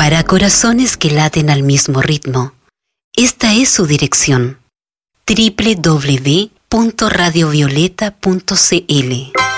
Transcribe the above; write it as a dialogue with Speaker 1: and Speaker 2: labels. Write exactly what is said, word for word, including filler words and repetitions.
Speaker 1: Para corazones que laten al mismo ritmo, esta es su dirección: doble u doble u doble u punto radio violeta punto c l.